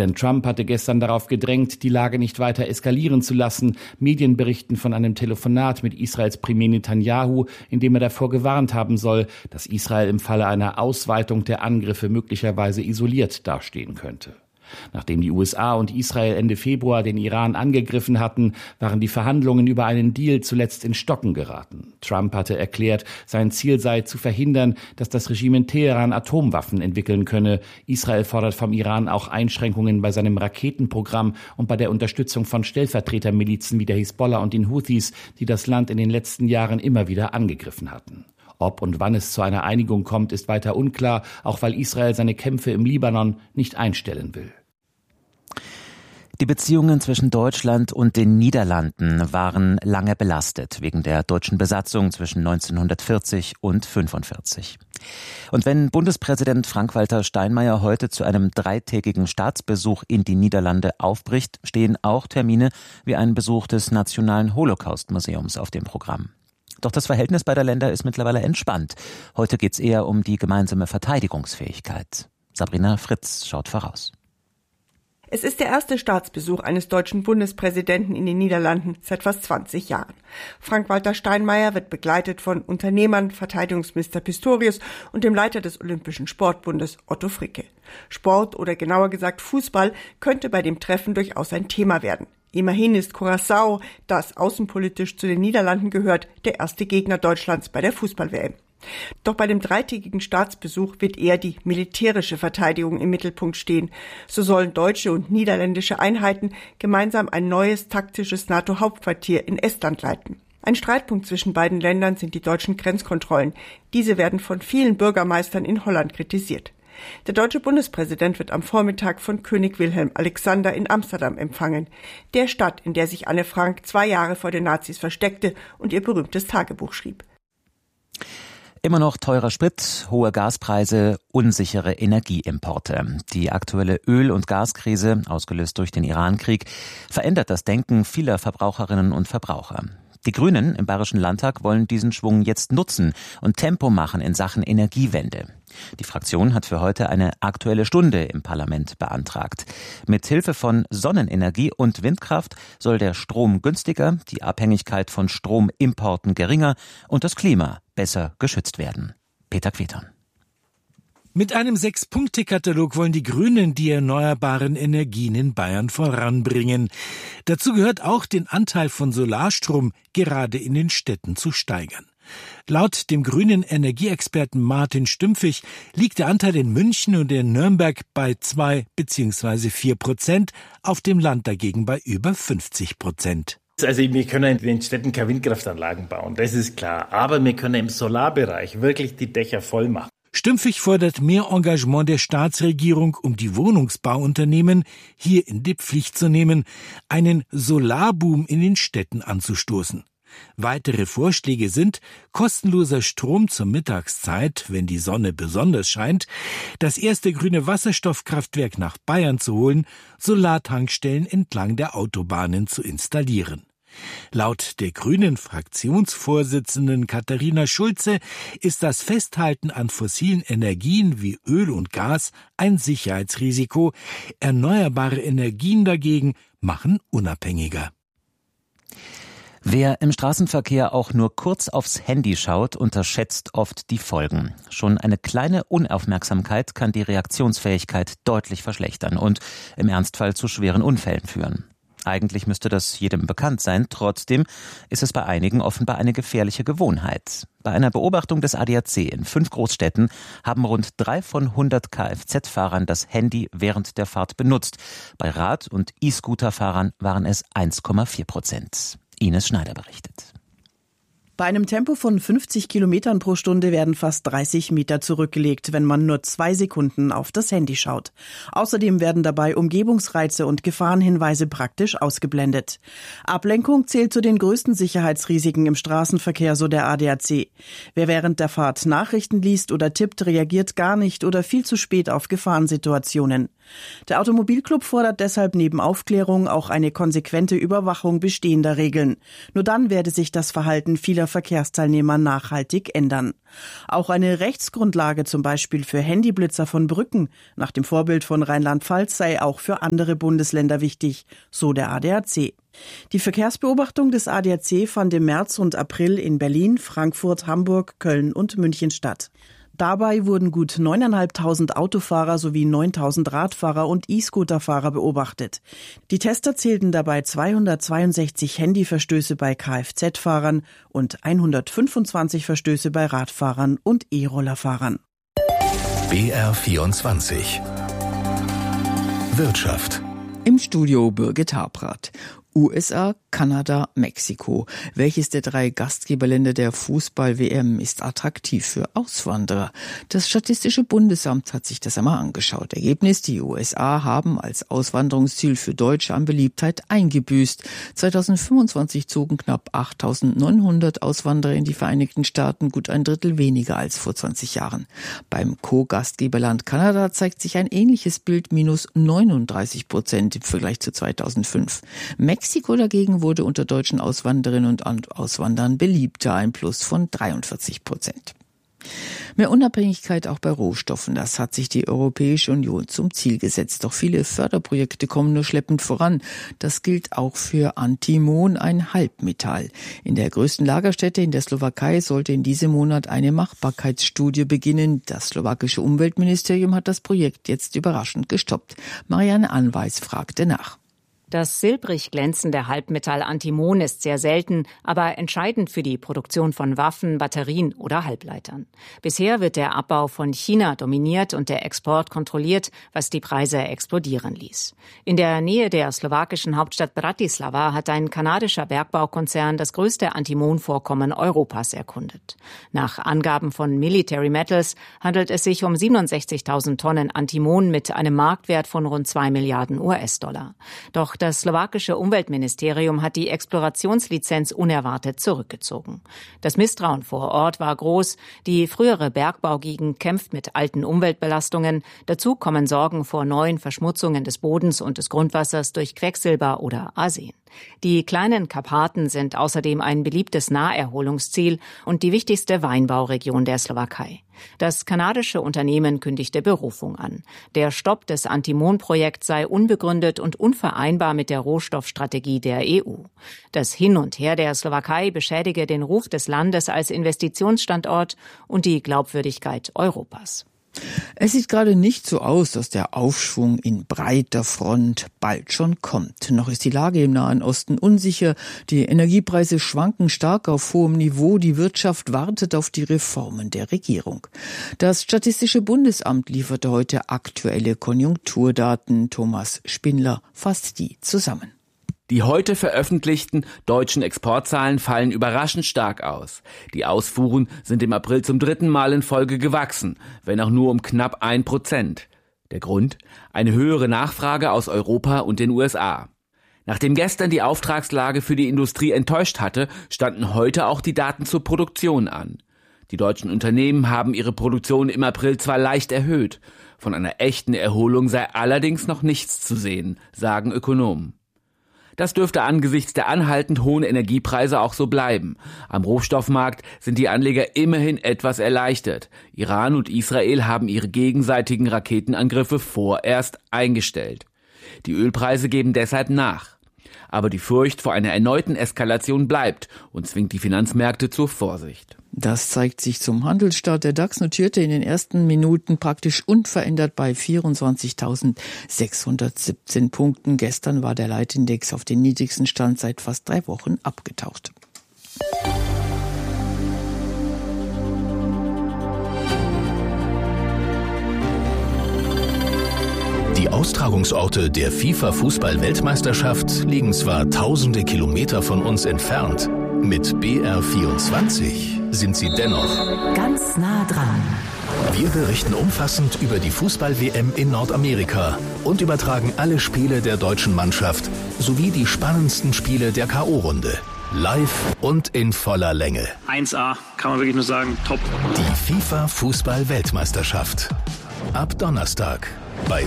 Präsident Trump hatte gestern darauf gedrängt, die Lage nicht weiter eskalieren zu lassen. Medien berichten von einem Telefonat mit Israels Premier Netanyahu, in dem er davor gewarnt haben soll, dass Israel im Falle einer Ausweitung der Angriffe möglicherweise isoliert dastehen könnte. Nachdem die USA und Israel Ende Februar den Iran angegriffen hatten, waren die Verhandlungen über einen Deal zuletzt in Stocken geraten. Trump hatte erklärt, sein Ziel sei zu verhindern, dass das Regime in Teheran Atomwaffen entwickeln könne. Israel fordert vom Iran auch Einschränkungen bei seinem Raketenprogramm und bei der Unterstützung von Stellvertretermilizen wie der Hisbollah und den Houthis, die das Land in den letzten Jahren immer wieder angegriffen hatten. Ob und wann es zu einer Einigung kommt, ist weiter unklar, auch weil Israel seine Kämpfe im Libanon nicht einstellen will. Die Beziehungen zwischen Deutschland und den Niederlanden waren lange belastet wegen der deutschen Besatzung zwischen 1940 und 1945. Und wenn Bundespräsident Frank-Walter Steinmeier heute zu einem 3-tägigen Staatsbesuch in die Niederlande aufbricht, stehen auch Termine wie ein Besuch des Nationalen Holocaust-Museums auf dem Programm. Doch das Verhältnis beider Länder ist mittlerweile entspannt. Heute geht es eher um die gemeinsame Verteidigungsfähigkeit. Sabrina Fritz schaut voraus. Es ist der erste Staatsbesuch eines deutschen Bundespräsidenten in den Niederlanden seit fast 20 Jahren. Frank-Walter Steinmeier wird begleitet von Unternehmern, Verteidigungsminister Pistorius und dem Leiter des Olympischen Sportbundes Otto Fricke. Sport oder genauer gesagt Fußball könnte bei dem Treffen durchaus ein Thema werden. Immerhin ist Curaçao, das außenpolitisch zu den Niederlanden gehört, der erste Gegner Deutschlands bei der Fußball-WM. Doch bei dem 3-tägigen Staatsbesuch wird eher die militärische Verteidigung im Mittelpunkt stehen. So sollen deutsche und niederländische Einheiten gemeinsam ein neues taktisches NATO-Hauptquartier in Estland leiten. Ein Streitpunkt zwischen beiden Ländern sind die deutschen Grenzkontrollen. Diese werden von vielen Bürgermeistern in Holland kritisiert. Der deutsche Bundespräsident wird am Vormittag von König Wilhelm Alexander in Amsterdam empfangen, der Stadt, in der sich Anne Frank 2 Jahre vor den Nazis versteckte und ihr berühmtes Tagebuch schrieb. Immer noch teurer Sprit, hohe Gaspreise, unsichere Energieimporte. Die aktuelle Öl- und Gaskrise, ausgelöst durch den Irankrieg, verändert das Denken vieler Verbraucherinnen und Verbraucher. Die Grünen im Bayerischen Landtag wollen diesen Schwung jetzt nutzen und Tempo machen in Sachen Energiewende. Die Fraktion hat für heute eine Aktuelle Stunde im Parlament beantragt. Mit Hilfe von Sonnenenergie und Windkraft soll der Strom günstiger, die Abhängigkeit von Stromimporten geringer und das Klima besser geschützt werden. Peter Queton. Mit einem 6-Punkte-Katalog wollen die Grünen die erneuerbaren Energien in Bayern voranbringen. Dazu gehört auch, den Anteil von Solarstrom gerade in den Städten zu steigern. Laut dem grünen Energieexperten Martin Stümpfig liegt der Anteil in München und in Nürnberg bei 2 bzw. 4%, auf dem Land dagegen bei über 50%. Also wir können in den Städten keine Windkraftanlagen bauen, das ist klar. Aber wir können im Solarbereich wirklich die Dächer voll machen. Stümpfig fordert mehr Engagement der Staatsregierung, um die Wohnungsbauunternehmen hier in die Pflicht zu nehmen, einen Solarboom in den Städten anzustoßen. Weitere Vorschläge sind kostenloser Strom zur Mittagszeit, wenn die Sonne besonders scheint, das erste grüne Wasserstoffkraftwerk nach Bayern zu holen, Solartankstellen entlang der Autobahnen zu installieren. Laut der grünen Fraktionsvorsitzenden Katharina Schulze ist das Festhalten an fossilen Energien wie Öl und Gas ein Sicherheitsrisiko. Erneuerbare Energien dagegen machen unabhängiger. Wer im Straßenverkehr auch nur kurz aufs Handy schaut, unterschätzt oft die Folgen. Schon eine kleine Unaufmerksamkeit kann die Reaktionsfähigkeit deutlich verschlechtern und im Ernstfall zu schweren Unfällen führen. Eigentlich müsste das jedem bekannt sein, trotzdem ist es bei einigen offenbar eine gefährliche Gewohnheit. Bei einer Beobachtung des ADAC in 5 Großstädten haben rund 3 von 100 Kfz-Fahrern das Handy während der Fahrt benutzt. Bei Rad- und E-Scooter-Fahrern waren es 1,4%. Ines Schneider berichtet. Bei einem Tempo von 50 Kilometern pro Stunde werden fast 30 Meter zurückgelegt, wenn man nur 2 Sekunden auf das Handy schaut. Außerdem werden dabei Umgebungsreize und Gefahrenhinweise praktisch ausgeblendet. Ablenkung zählt zu den größten Sicherheitsrisiken im Straßenverkehr, so der ADAC. Wer während der Fahrt Nachrichten liest oder tippt, reagiert gar nicht oder viel zu spät auf Gefahrensituationen. Der Automobilclub fordert deshalb neben Aufklärung auch eine konsequente Überwachung bestehender Regeln. Nur dann werde sich das Verhalten vieler Verkehrsteilnehmer nachhaltig ändern. Auch eine Rechtsgrundlage zum Beispiel für Handyblitzer von Brücken nach dem Vorbild von Rheinland-Pfalz sei auch für andere Bundesländer wichtig, so der ADAC. Die Verkehrsbeobachtung des ADAC fand im März und April in Berlin, Frankfurt, Hamburg, Köln und München statt. Dabei wurden gut 9.500 Autofahrer sowie 9.000 Radfahrer und E-Scooterfahrer beobachtet. Die Tester zählten dabei 262 Handyverstöße bei Kfz-Fahrern und 125 Verstöße bei Radfahrern und E-Rollerfahrern. BR24 Wirtschaft. Im Studio Birgit Habrath. USA, Kanada, Mexiko. Welches der 3 Gastgeberländer der Fußball-WM ist attraktiv für Auswanderer? Das Statistische Bundesamt hat sich das einmal angeschaut. Ergebnis: Die USA haben als Auswanderungsziel für Deutsche an Beliebtheit eingebüßt. 2025 zogen knapp 8.900 Auswanderer in die Vereinigten Staaten, gut ein Drittel weniger als vor 20 Jahren. Beim Co-Gastgeberland Kanada zeigt sich ein ähnliches Bild, minus 39% im Vergleich zu 2005. Mexiko dagegen wurde unter deutschen Auswanderinnen und Auswandern beliebter, ein Plus von 43%. Mehr Unabhängigkeit auch bei Rohstoffen, das hat sich die Europäische Union zum Ziel gesetzt. Doch viele Förderprojekte kommen nur schleppend voran. Das gilt auch für Antimon, ein Halbmetall. In der größten Lagerstätte in der Slowakei sollte in diesem Monat eine Machbarkeitsstudie beginnen. Das slowakische Umweltministerium hat das Projekt jetzt überraschend gestoppt. Marianne Anweis fragte nach. Das silbrig glänzende Halbmetall Antimon ist sehr selten, aber entscheidend für die Produktion von Waffen, Batterien oder Halbleitern. Bisher wird der Abbau von China dominiert und der Export kontrolliert, was die Preise explodieren ließ. In der Nähe der slowakischen Hauptstadt Bratislava hat ein kanadischer Bergbaukonzern das größte Antimonvorkommen Europas erkundet. Nach Angaben von Military Metals handelt es sich um 67.000 Tonnen Antimon mit einem Marktwert von rund 2 Milliarden US-Dollar. Doch das slowakische Umweltministerium hat die Explorationslizenz unerwartet zurückgezogen. Das Misstrauen vor Ort war groß. Die frühere Bergbaugegend kämpft mit alten Umweltbelastungen. Dazu kommen Sorgen vor neuen Verschmutzungen des Bodens und des Grundwassers durch Quecksilber oder Arsen. Die kleinen Karpaten sind außerdem ein beliebtes Naherholungsziel und die wichtigste Weinbauregion der Slowakei. Das kanadische Unternehmen kündigte Berufung an. Der Stopp des Antimon-Projekts sei unbegründet und unvereinbar mit der Rohstoffstrategie der EU. Das Hin und Her der Slowakei beschädige den Ruf des Landes als Investitionsstandort und die Glaubwürdigkeit Europas. Es sieht gerade nicht so aus, dass der Aufschwung in breiter Front bald schon kommt. Noch ist die Lage im Nahen Osten unsicher. Die Energiepreise schwanken stark auf hohem Niveau. Die Wirtschaft wartet auf die Reformen der Regierung. Das Statistische Bundesamt lieferte heute aktuelle Konjunkturdaten. Thomas Spindler fasst die zusammen. Die heute veröffentlichten deutschen Exportzahlen fallen überraschend stark aus. Die Ausfuhren sind im April zum 3. Mal in Folge gewachsen, wenn auch nur um knapp 1%. Der Grund? Eine höhere Nachfrage aus Europa und den USA. Nachdem gestern die Auftragslage für die Industrie enttäuscht hatte, standen heute auch die Daten zur Produktion an. Die deutschen Unternehmen haben ihre Produktion im April zwar leicht erhöht, von einer echten Erholung sei allerdings noch nichts zu sehen, sagen Ökonomen. Das dürfte angesichts der anhaltend hohen Energiepreise auch so bleiben. Am Rohstoffmarkt sind die Anleger immerhin etwas erleichtert. Iran und Israel haben ihre gegenseitigen Raketenangriffe vorerst eingestellt. Die Ölpreise geben deshalb nach. Aber die Furcht vor einer erneuten Eskalation bleibt und zwingt die Finanzmärkte zur Vorsicht. Das zeigt sich zum Handelsstart. Der DAX notierte in den ersten Minuten praktisch unverändert bei 24.617 Punkten. Gestern war der Leitindex auf den niedrigsten Stand seit fast 3 Wochen abgetaucht. Die Austragungsorte der FIFA-Fußball-Weltmeisterschaft liegen zwar tausende Kilometer von uns entfernt. Mit BR24 sind sie dennoch ganz nah dran. Wir berichten umfassend über die Fußball-WM in Nordamerika und übertragen alle Spiele der deutschen Mannschaft sowie die spannendsten Spiele der K.O.-Runde. Live und in voller Länge. 1A, kann man wirklich nur sagen, top. Die FIFA-Fußball-Weltmeisterschaft. Ab Donnerstag bei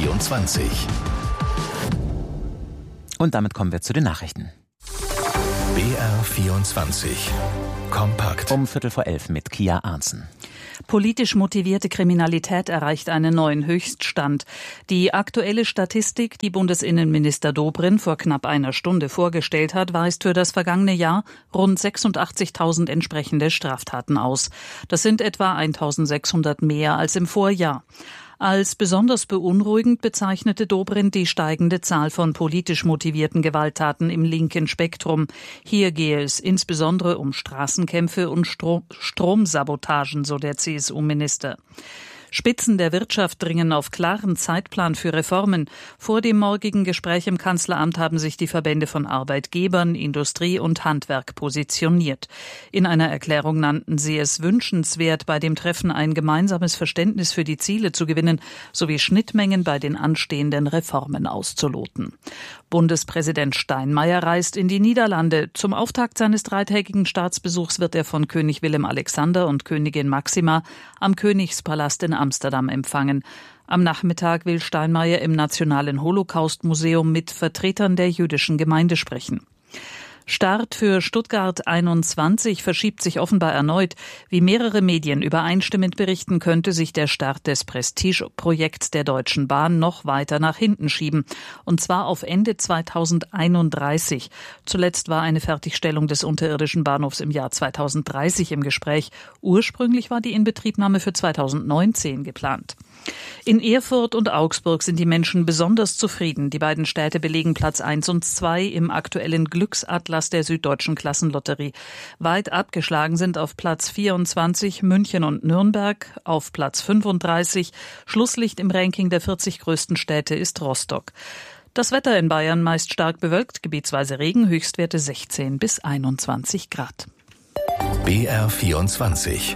BR24. Und damit kommen wir zu den Nachrichten. BR24 kompakt. Um 11:15 mit Kia Arntzen. Politisch motivierte Kriminalität erreicht einen neuen Höchststand. Die aktuelle Statistik, die Bundesinnenminister Dobrindt vor knapp einer Stunde vorgestellt hat, weist für das vergangene Jahr rund 86.000 entsprechende Straftaten aus. Das sind etwa 1.600 mehr als im Vorjahr. Als besonders beunruhigend bezeichnete Dobrindt die steigende Zahl von politisch motivierten Gewalttaten im linken Spektrum. Hier gehe es insbesondere um Straßenkämpfe und Stromsabotagen, so der CSU-Minister. Spitzen der Wirtschaft dringen auf klaren Zeitplan für Reformen. Vor dem morgigen Gespräch im Kanzleramt haben sich die Verbände von Arbeitgebern, Industrie und Handwerk positioniert. In einer Erklärung nannten sie es wünschenswert, bei dem Treffen ein gemeinsames Verständnis für die Ziele zu gewinnen, sowie Schnittmengen bei den anstehenden Reformen auszuloten. Bundespräsident Steinmeier reist in die Niederlande. Zum Auftakt seines dreitägigen Staatsbesuchs wird er von König Willem Alexander und Königin Maxima am Königspalast in Amsterdam empfangen. Am Nachmittag will Steinmeier im Nationalen Holocaust-Museum mit Vertretern der jüdischen Gemeinde sprechen. Start für Stuttgart 21 verschiebt sich offenbar erneut. Wie mehrere Medien übereinstimmend berichten, könnte sich der Start des Prestigeprojekts der Deutschen Bahn noch weiter nach hinten schieben. Und zwar auf Ende 2031. Zuletzt war eine Fertigstellung des unterirdischen Bahnhofs im Jahr 2030 im Gespräch. Ursprünglich war die Inbetriebnahme für 2019 geplant. In Erfurt und Augsburg sind die Menschen besonders zufrieden. Die beiden Städte belegen Platz 1 und 2 im aktuellen Glücksatlas der Süddeutschen Klassenlotterie. Weit abgeschlagen sind auf Platz 24 München und Nürnberg, auf Platz 35. Schlusslicht im Ranking der 40 größten Städte ist Rostock. Das Wetter in Bayern meist stark bewölkt, gebietsweise Regen, Höchstwerte 16 bis 21 Grad. BR24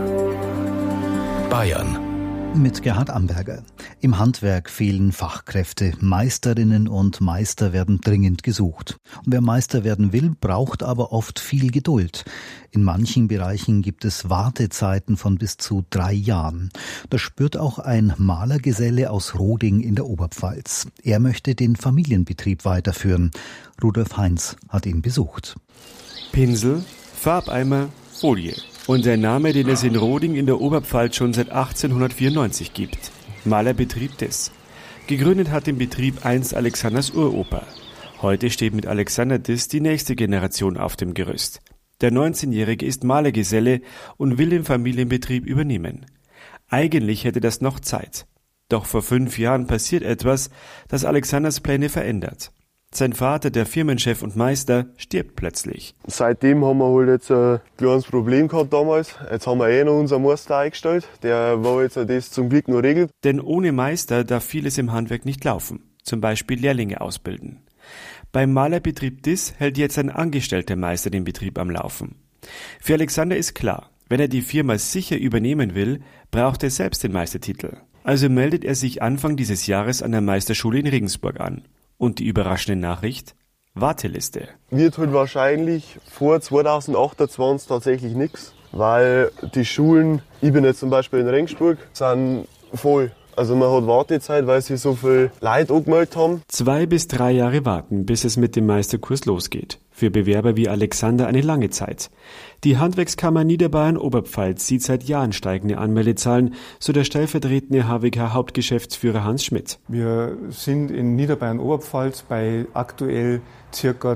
Bayern. Mit Gerhard Amberger. Im Handwerk fehlen Fachkräfte. Meisterinnen und Meister werden dringend gesucht. Und wer Meister werden will, braucht aber oft viel Geduld. In manchen Bereichen gibt es Wartezeiten von bis zu 3 Jahren. Das spürt auch ein Malergeselle aus Roding in der Oberpfalz. Er möchte den Familienbetrieb weiterführen. Rudolf Heinz hat ihn besucht. Pinsel, Farbeimer, Folie. Und der Name, den es in Roding in der Oberpfalz schon seit 1894 gibt. Malerbetrieb Diss. Gegründet hat den Betrieb einst Alexanders Uropa. Heute steht mit Alexander Diss die nächste Generation auf dem Gerüst. Der 19-Jährige ist Malergeselle und will den Familienbetrieb übernehmen. Eigentlich hätte das noch Zeit. Doch vor 5 Jahren passiert etwas, das Alexanders Pläne verändert. Sein Vater, der Firmenchef und Meister, stirbt plötzlich. Seitdem haben wir halt jetzt ein kleines Problem gehabt damals. Jetzt haben wir noch unseren Meister eingestellt, der war jetzt das zum Glück noch regelt. Denn ohne Meister darf vieles im Handwerk nicht laufen. Zum Beispiel Lehrlinge ausbilden. Beim Malerbetrieb Diss hält jetzt ein angestellter Meister den Betrieb am Laufen. Für Alexander ist klar, wenn er die Firma sicher übernehmen will, braucht er selbst den Meistertitel. Also meldet er sich Anfang dieses Jahres an der Meisterschule in Regensburg an. Und die überraschende Nachricht? Warteliste. Wird halt wahrscheinlich vor 2028 tatsächlich nichts, weil die Schulen, ich bin jetzt zum Beispiel in Regensburg, sind voll. Also man hat Wartezeit, weil sich so viel Leute angemeldet haben. 2 bis 3 Jahre warten, bis es mit dem Meisterkurs losgeht. Für Bewerber wie Alexander eine lange Zeit. Die Handwerkskammer Niederbayern-Oberpfalz sieht seit Jahren steigende Anmeldezahlen, so der stellvertretende HWK-Hauptgeschäftsführer Hans Schmidt. Wir sind in Niederbayern-Oberpfalz bei aktuell ca.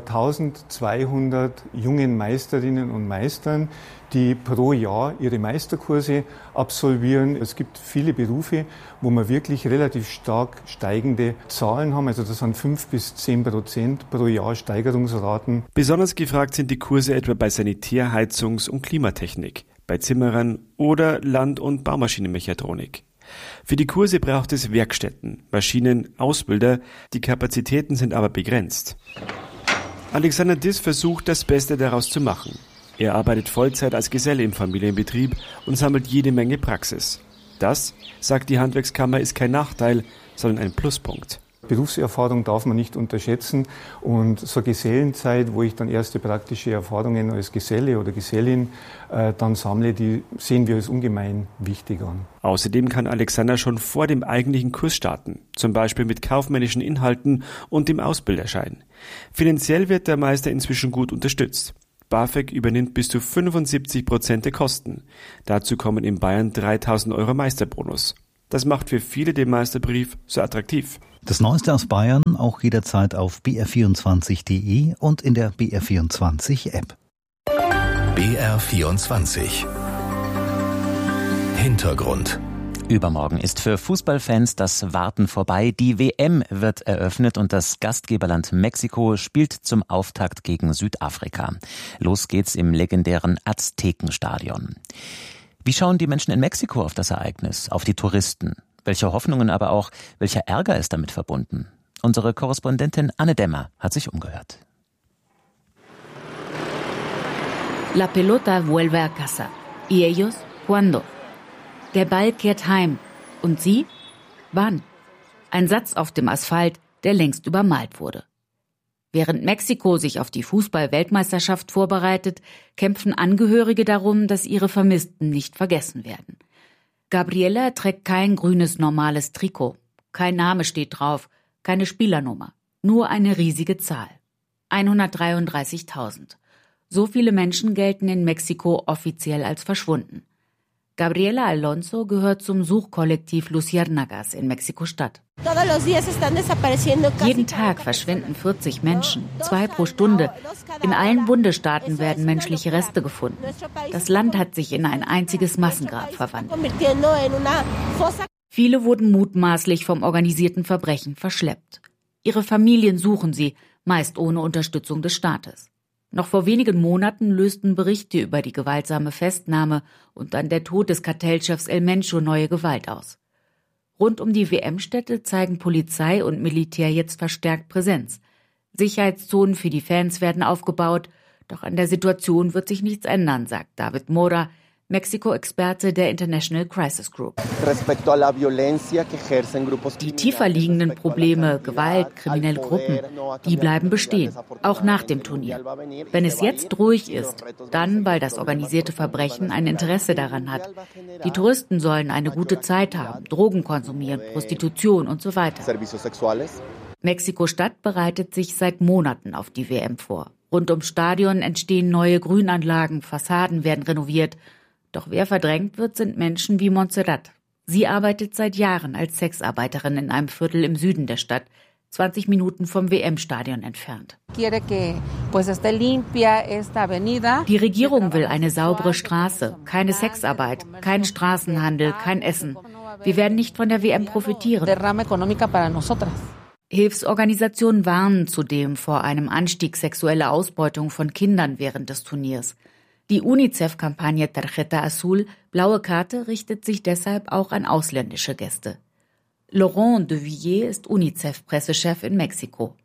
1200 jungen Meisterinnen und Meistern, die pro Jahr ihre Meisterkurse absolvieren. Es gibt viele Berufe, wo wir wirklich relativ stark steigende Zahlen haben. Also das sind 5-10% pro Jahr Steigerungsraten. Besonders gefragt sind die Kurse etwa bei Sanitär-, Heizungs- und Klimatechnik, bei Zimmerern oder Land- und Baumaschinenmechatronik. Für die Kurse braucht es Werkstätten, Maschinen, Ausbilder. Die Kapazitäten sind aber begrenzt. Alexander Diss versucht, das Beste daraus zu machen. Er arbeitet Vollzeit als Geselle im Familienbetrieb und sammelt jede Menge Praxis. Das, sagt die Handwerkskammer, ist kein Nachteil, sondern ein Pluspunkt. Berufserfahrung darf man nicht unterschätzen und so Gesellenzeit, wo ich dann erste praktische Erfahrungen als Geselle oder Gesellin dann sammle, die sehen wir als ungemein wichtig an. Außerdem kann Alexander schon vor dem eigentlichen Kurs starten, zum Beispiel mit kaufmännischen Inhalten und dem Ausbilderschein. Finanziell wird der Meister inzwischen gut unterstützt. BAföG übernimmt bis zu 75% der Kosten. Dazu kommen in Bayern 3.000 € Meisterbonus. Das macht für viele den Meisterbrief so attraktiv. Das Neueste aus Bayern auch jederzeit auf br24.de und in der BR24-App. BR24 Hintergrund. Übermorgen ist für Fußballfans das Warten vorbei. Die WM wird eröffnet und das Gastgeberland Mexiko spielt zum Auftakt gegen Südafrika. Los geht's im legendären Aztekenstadion. Wie schauen die Menschen in Mexiko auf das Ereignis, auf die Touristen? Welche Hoffnungen, aber auch welcher Ärger ist damit verbunden? Unsere Korrespondentin Anne Dämmer hat sich umgehört. La pelota vuelve a casa. ¿Y ellos cuándo? Der Ball kehrt heim. Und sie? Wann? Ein Satz auf dem Asphalt, der längst übermalt wurde. Während Mexiko sich auf die Fußball-Weltmeisterschaft vorbereitet, kämpfen Angehörige darum, dass ihre Vermissten nicht vergessen werden. Gabriela trägt kein grünes normales Trikot. Kein Name steht drauf, keine Spielernummer. Nur eine riesige Zahl. 133.000. So viele Menschen gelten in Mexiko offiziell als verschwunden. Gabriela Alonso gehört zum Suchkollektiv Luciérnagas in Mexiko-Stadt. Jeden Tag verschwinden 40 Menschen, 2 pro Stunde. In allen Bundesstaaten werden menschliche Reste gefunden. Das Land hat sich in ein einziges Massengrab verwandelt. Viele wurden mutmaßlich vom organisierten Verbrechen verschleppt. Ihre Familien suchen sie, meist ohne Unterstützung des Staates. Noch vor wenigen Monaten lösten Berichte über die gewaltsame Festnahme und dann der Tod des Kartellchefs El Mencho neue Gewalt aus. Rund um die WM-Stätte zeigen Polizei und Militär jetzt verstärkt Präsenz. Sicherheitszonen für die Fans werden aufgebaut, doch an der Situation wird sich nichts ändern, sagt David Mora, Mexiko-Experte der International Crisis Group. Die tiefer liegenden Probleme, Gewalt, kriminelle Gruppen, die bleiben bestehen, auch nach dem Turnier. Wenn es jetzt ruhig ist, dann, weil das organisierte Verbrechen ein Interesse daran hat. Die Touristen sollen eine gute Zeit haben, Drogen konsumieren, Prostitution und so weiter. Mexiko-Stadt bereitet sich seit Monaten auf die WM vor. Rund ums Stadion entstehen neue Grünanlagen, Fassaden werden renoviert. Doch wer verdrängt wird, sind Menschen wie Montserrat. Sie arbeitet seit Jahren als Sexarbeiterin in einem Viertel im Süden der Stadt, 20 Minuten vom WM-Stadion entfernt. Die Regierung will eine saubere Straße, keine Sexarbeit, kein Straßenhandel, kein Essen. Wir werden nicht von der WM profitieren. Hilfsorganisationen warnen zudem vor einem Anstieg sexueller Ausbeutung von Kindern während des Turniers. Die UNICEF-Kampagne Tarjeta Azul, blaue Karte, richtet sich deshalb auch an ausländische Gäste. Laurent de Villiers ist UNICEF-Pressechef in Mexiko.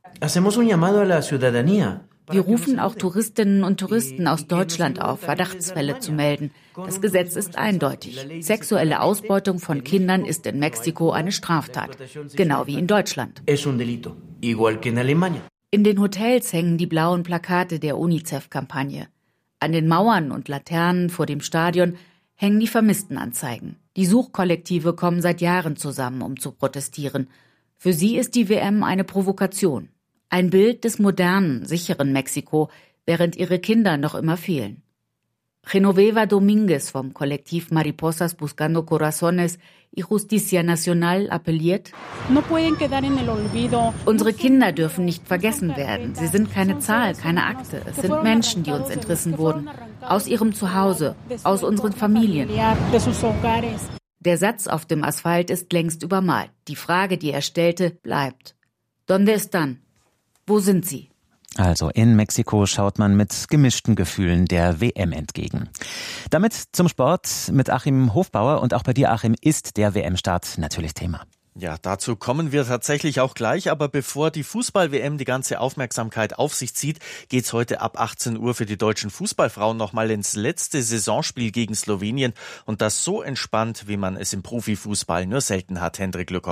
Wir rufen auch Touristinnen und Touristen aus Deutschland auf, Verdachtsfälle zu melden. Das Gesetz ist eindeutig. Sexuelle Ausbeutung von Kindern ist in Mexiko eine Straftat, genau wie in Deutschland. In den Hotels hängen die blauen Plakate der UNICEF-Kampagne. An den Mauern und Laternen vor dem Stadion hängen die Vermisstenanzeigen. Die Suchkollektive kommen seit Jahren zusammen, um zu protestieren. Für sie ist die WM eine Provokation. Ein Bild des modernen, sicheren Mexiko, während ihre Kinder noch immer fehlen. Genoveva Domínguez vom Kollektiv Mariposas Buscando Corazones y Justicia Nacional appelliert: Unsere Kinder dürfen nicht vergessen werden. Sie sind keine Zahl, keine Akte. Es sind Menschen, die uns entrissen wurden. Aus ihrem Zuhause, aus unseren Familien. Der Satz auf dem Asphalt ist längst übermalt. Die Frage, die er stellte, bleibt: ¿Dónde están? Wo sind sie? Also in Mexiko schaut man mit gemischten Gefühlen der WM entgegen. Damit zum Sport mit Achim Hofbauer. Und auch bei dir, Achim, ist der WM-Start natürlich Thema. Ja, dazu kommen wir tatsächlich auch gleich. Aber bevor die Fußball-WM die ganze Aufmerksamkeit auf sich zieht, geht's heute ab 18 Uhr für die deutschen Fußballfrauen nochmal ins letzte Saisonspiel gegen Slowenien. Und das so entspannt, wie man es im Profifußball nur selten hat, Hendrik Lückhoff.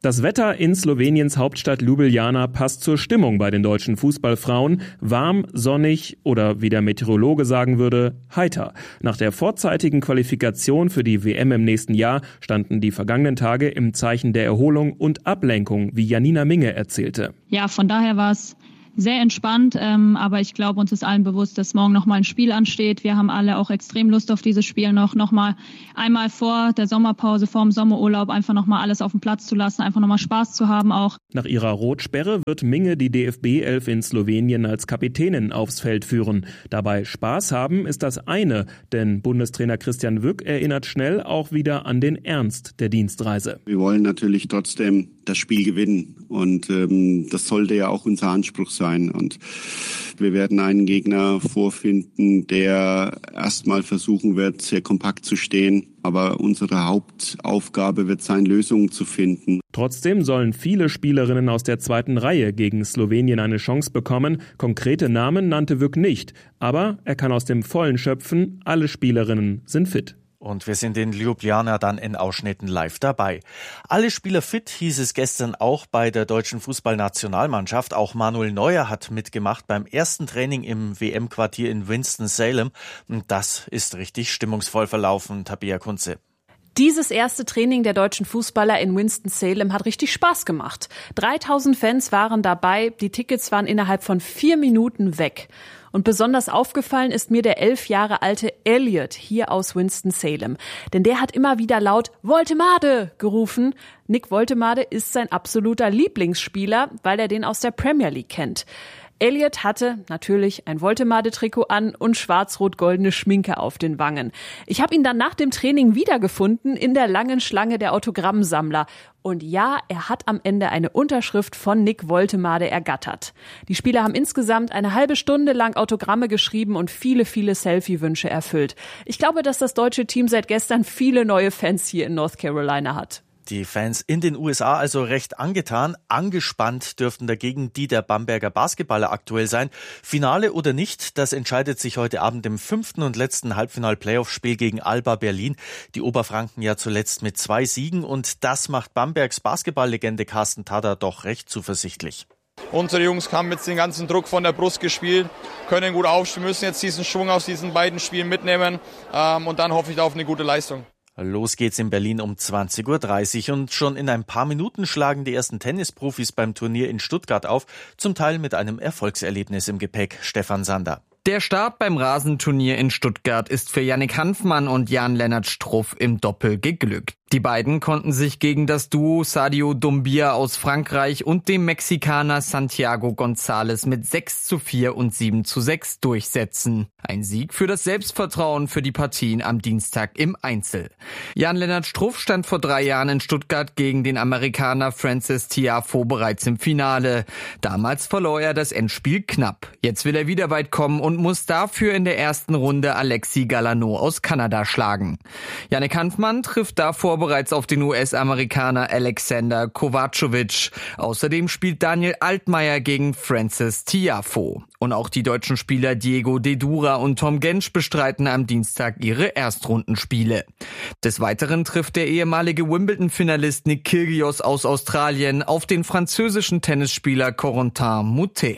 Das Wetter in Sloweniens Hauptstadt Ljubljana passt zur Stimmung bei den deutschen Fußballfrauen. Warm, sonnig oder wie der Meteorologe sagen würde, heiter. Nach der vorzeitigen Qualifikation für die WM im nächsten Jahr standen die vergangenen Tage im Zeichen der Erholung und Ablenkung, wie Janina Minge erzählte. Ja, von daher war es sehr entspannt, aber ich glaube, uns ist allen bewusst, dass morgen nochmal ein Spiel ansteht. Wir haben alle auch extrem Lust auf dieses Spiel nochmal einmal vor der Sommerpause, vor dem Sommerurlaub, einfach nochmal alles auf den Platz zu lassen, einfach nochmal Spaß zu haben auch. Nach ihrer Rotsperre wird Minge die DFB-11 in Slowenien als Kapitänin aufs Feld führen. Dabei Spaß haben ist das eine, denn Bundestrainer Christian Wück erinnert schnell auch wieder an den Ernst der Dienstreise. Wir wollen natürlich trotzdem das Spiel gewinnen und das sollte ja auch unser Anspruch sein. Und wir werden einen Gegner vorfinden, der erstmal versuchen wird, sehr kompakt zu stehen. Aber unsere Hauptaufgabe wird sein, Lösungen zu finden. Trotzdem sollen viele Spielerinnen aus der zweiten Reihe gegen Slowenien eine Chance bekommen. Konkrete Namen nannte Wück nicht. Aber er kann aus dem Vollen schöpfen. Alle Spielerinnen sind fit. Und wir sind in Ljubljana dann in Ausschnitten live dabei. Alle Spieler fit, hieß es gestern auch bei der deutschen Fußballnationalmannschaft. Auch Manuel Neuer hat mitgemacht beim ersten Training im WM-Quartier in Winston-Salem. Und das ist richtig stimmungsvoll verlaufen, Tabea Kunze. Dieses erste Training der deutschen Fußballer in Winston-Salem hat richtig Spaß gemacht. 3000 Fans waren dabei, die Tickets waren innerhalb von 4 Minuten weg. Und besonders aufgefallen ist mir der 11 Jahre alte Elliot hier aus Winston-Salem. Denn der hat immer wieder laut Woltemade gerufen. Nick Woltemade ist sein absoluter Lieblingsspieler, weil er den aus der Premier League kennt. Elliot hatte natürlich ein Woltemade-Trikot an und schwarz-rot-goldene Schminke auf den Wangen. Ich habe ihn dann nach dem Training wiedergefunden in der langen Schlange der Autogrammsammler. Und ja, er hat am Ende eine Unterschrift von Nick Woltemade ergattert. Die Spieler haben insgesamt eine halbe Stunde lang Autogramme geschrieben und viele, viele Selfie-Wünsche erfüllt. Ich glaube, dass das deutsche Team seit gestern viele neue Fans hier in North Carolina hat. Die Fans in den USA also recht angetan. Angespannt dürften dagegen die der Bamberger Basketballer aktuell sein. Finale oder nicht, das entscheidet sich heute Abend im 5. und letzten Halbfinal-Playoff-Spiel gegen Alba Berlin. Die Oberfranken ja zuletzt mit 2 Siegen und das macht Bambergs Basketballlegende Carsten Tada doch recht zuversichtlich. Unsere Jungs haben jetzt den ganzen Druck von der Brust gespielt, können gut aufstehen, müssen jetzt diesen Schwung aus diesen beiden Spielen mitnehmen und dann hoffe ich auf eine gute Leistung. Los geht's in Berlin um 20.30 Uhr und schon in ein paar Minuten schlagen die ersten Tennisprofis beim Turnier in Stuttgart auf, zum Teil mit einem Erfolgserlebnis im Gepäck. Stefan Sander. Der Start beim Rasenturnier in Stuttgart ist für Yannick Hanfmann und Jan-Lennart Struff im Doppel geglückt. Die beiden konnten sich gegen das Duo Sadio Doumbia aus Frankreich und dem Mexikaner Santiago González mit 6:4 und 7:6 durchsetzen. Ein Sieg für das Selbstvertrauen für die Partien am Dienstag im Einzel. Jan-Lennart Struff stand vor 3 Jahren in Stuttgart gegen den Amerikaner Francis Tiafoe bereits im Finale. Damals verlor er das Endspiel knapp. Jetzt will er wieder weit kommen und muss dafür in der ersten Runde Alexis Galanou aus Kanada schlagen. Yannick Hanfmann trifft davor bereits auf den US-Amerikaner Alexander Kovacevic. Außerdem spielt Daniel Altmaier gegen Francis Tiafoe. Und auch die deutschen Spieler Diego Dedura und Tom Gensch bestreiten am Dienstag ihre Erstrundenspiele. Des Weiteren trifft der ehemalige Wimbledon-Finalist Nick Kyrgios aus Australien auf den französischen Tennisspieler Corentin Moutet.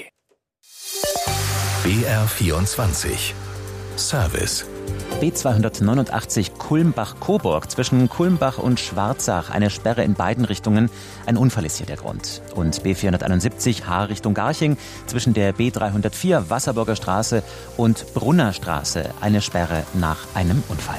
BR24 Service B289 Kulmbach-Coburg zwischen Kulmbach und Schwarzach. Eine Sperre in beiden Richtungen. Ein Unfall ist hier der Grund. Und B471 Haar Richtung Garching zwischen der B304 Wasserburger Straße und Brunner Straße. Eine Sperre nach einem Unfall.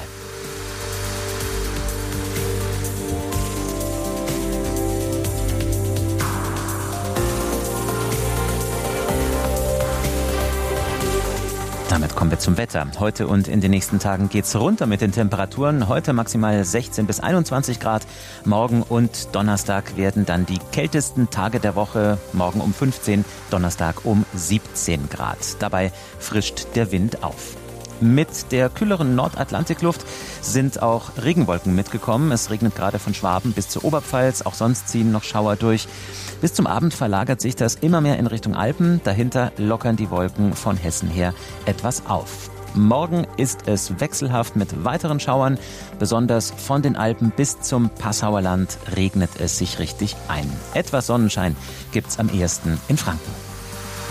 Damit kommen wir zum Wetter. Heute und in den nächsten Tagen geht's runter mit den Temperaturen. Heute maximal 16 bis 21 Grad. Morgen und Donnerstag werden dann die kältesten Tage der Woche. Morgen um 15, Donnerstag um 17 Grad. Dabei frischt der Wind auf. Mit der kühleren Nordatlantikluft sind auch Regenwolken mitgekommen. Es regnet gerade von Schwaben bis zur Oberpfalz. Auch sonst ziehen noch Schauer durch. Bis zum Abend verlagert sich das immer mehr in Richtung Alpen. Dahinter lockern die Wolken von Hessen her etwas auf. Morgen ist es wechselhaft mit weiteren Schauern. Besonders von den Alpen bis zum Passauer Land regnet es sich richtig ein. Etwas Sonnenschein gibt's am ehesten in Franken.